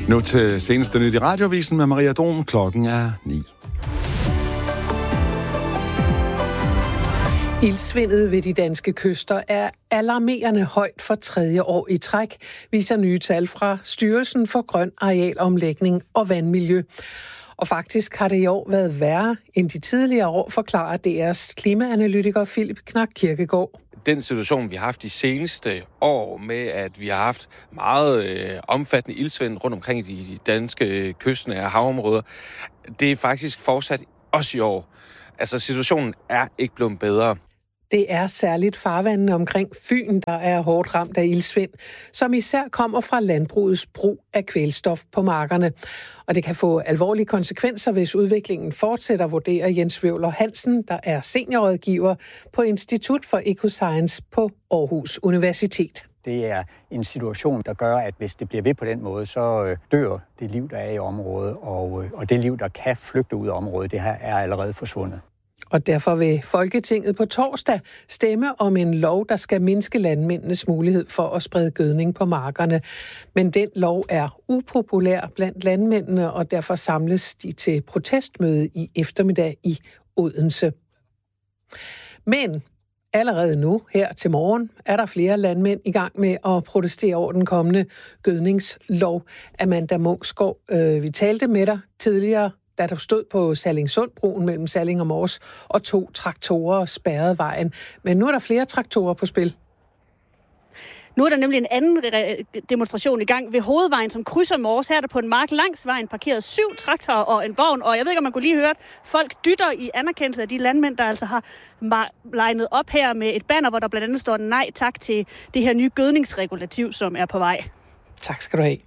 Nu til seneste nyt i Radioavisen med Maria Dom. Klokken er 9. Ildsvindet ved de danske kyster er alarmerende højt for 3. år i træk, viser nye tal fra Styrelsen for Grøn Arealomlægning og Vandmiljø. Og faktisk har det i år været værre end de tidligere år, forklarer DR's klimaanalytiker Philip Knak Kirkegaard. Den situation, vi har haft de seneste år med, at vi har haft meget omfattende ildsvind rundt omkring i de danske kystnære havområder, det er faktisk fortsat også i år. Altså, situationen er ikke blevet bedre. Det er særligt farvandene omkring Fyn, der er hårdt ramt af ildsvind, som især kommer fra landbrugets brug af kvælstof på markerne. Og det kan få alvorlige konsekvenser, hvis udviklingen fortsætter, vurderer Jens Wøvler Hansen, der er seniorrådgiver på Institut for Ecoscience på Aarhus Universitet. Det er en situation, der gør, at hvis det bliver ved på den måde, så dør det liv, der er i området, og det liv, der kan flygte ud af området, det her er allerede forsvundet. Og derfor vil Folketinget på torsdag stemme om en lov, der skal mindske landmændenes mulighed for at sprede gødning på markerne. Men den lov er upopulær blandt landmændene, og derfor samles de til protestmøde i eftermiddag i Odense. Men allerede nu, her til morgen, er der flere landmænd i gang med at protestere over den kommende gødningslov. Amanda Munksgaard, vi talte med dig tidligere, da der stod på Sallingsundbroen mellem Salling og Mors, og 2 traktorer spærrede vejen. Men nu er der flere traktorer på spil. Nu er der nemlig en anden demonstration i gang ved hovedvejen, som krydser Mors. Her er der på en mark langs vejen parkeret 7 traktorer og en vogn. Og jeg ved ikke, om man kunne lige høre, folk dytter i anerkendelse af de landmænd, der altså har legnet op her med et banner, hvor der blandt andet står nej tak til det her nye gødningsregulativ, som er på vej. Tak skal du have.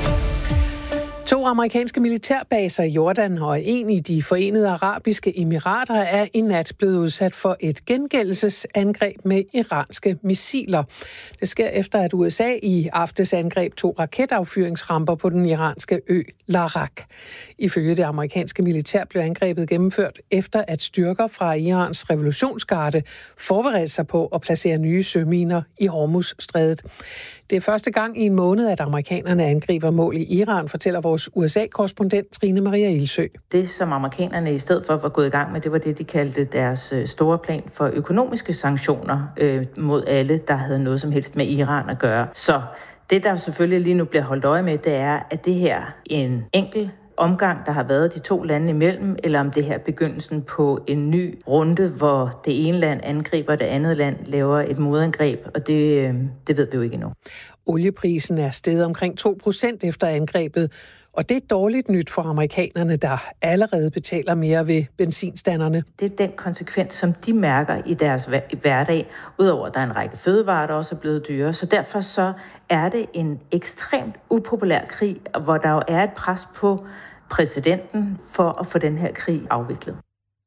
2 amerikanske militærbaser i Jordan og en i de Forenede Arabiske Emirater er i nat blevet udsat for et gengældelsesangreb med iranske missiler. Det sker efter, at USA i aftes angreb 2 raketaffyringsramper på den iranske ø Larak. Ifølge det amerikanske militær blev angrebet gennemført efter, at styrker fra Irans revolutionsgarde forberedte sig på at placere nye søminer i Hormuzstrædet. Det er første gang i en måned, at amerikanerne angriber mål i Iran, fortæller vores USA-korrespondent Trine Maria Ilsø. Det, som amerikanerne i stedet for var gået i gang med, det var det, de kaldte deres store plan for økonomiske sanktioner mod alle, der havde noget som helst med Iran at gøre. Så det, der selvfølgelig lige nu bliver holdt øje med, det er, at det her er en enkelt omgang, der har været de 2 lande imellem, eller om det her er begyndelsen på en ny runde, hvor det ene land angriber, det andet land laver et modangreb, og det ved vi jo ikke endnu. Olieprisen er steget omkring 2% efter angrebet, og det er dårligt nyt for amerikanerne, der allerede betaler mere ved benzinstanderne. Det er den konsekvens, som de mærker i deres hverdag, udover at der er en række fødevarer, der også er blevet dyre. Så derfor så er det en ekstremt upopulær krig, hvor der jo er et pres på præsidenten for at få den her krig afviklet.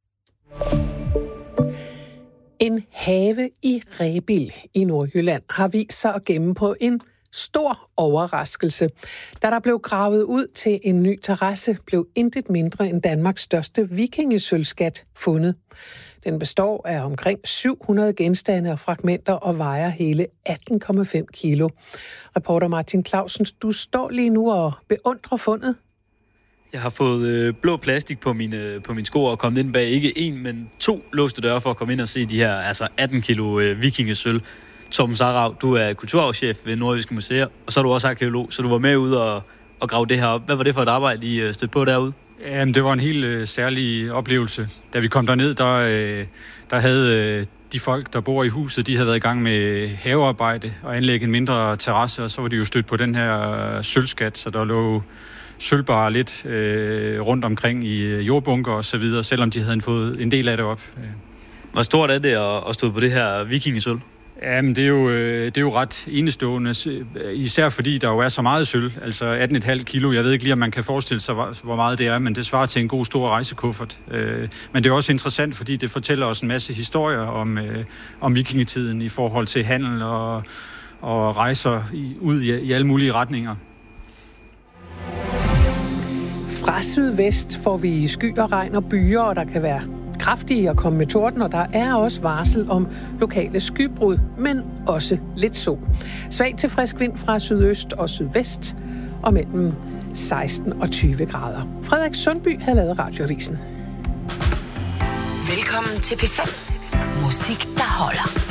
En have i Rebild i Nordjylland har vist sig at gemme på en stor overraskelse. Da der blev gravet ud til en ny terrasse, blev intet mindre end Danmarks største vikingesølvskat fundet. Den består af omkring 700 genstande og fragmenter og vejer hele 18,5 kilo. Reporter Martin Clausen, du står lige nu og beundrer fundet. Jeg har fået blå plastik på mine sko og kommet ind bag ikke 1, men 2 låste døre for at komme ind og se de her 18 kilo vikingesølv. Tom Sarau, du er kulturarvschef ved Nordjyske Museer, og så er du også arkeolog, så du var med ude og grave det her op. Hvad var det for et arbejde, I stødte på derude? Jamen, det var en helt særlig oplevelse. Da vi kom derned, der havde de folk, der bor i huset, de havde været i gang med havearbejde og anlægge en mindre terrasse, og så var de jo stødt på den her sølvskat, så der lå sølvbarer lidt rundt omkring i jordbunker og så videre, selvom de havde fået en del af det op. Hvor stort er det at stå på det her vikingesølv? Jamen, det er jo ret enestående, især fordi der jo er så meget sølv, altså 18,5 kilo. Jeg ved ikke lige, om man kan forestille sig, hvor meget det er, men det svarer til en god stor rejsekuffert. Men det er også interessant, fordi det fortæller os en masse historier om vikingetiden i forhold til handel og rejser ud i alle mulige retninger. Fra sydvest får vi skyer, regn og byer, og der kan være kraftige at komme med torden, og der er også varsel om lokale skybrud, men også lidt sol. Svag til frisk vind fra sydøst og sydvest, og mellem 16 og 20 grader. Frederik Sundby havde lavet Radioavisen. Velkommen til P5. Musik, der holder.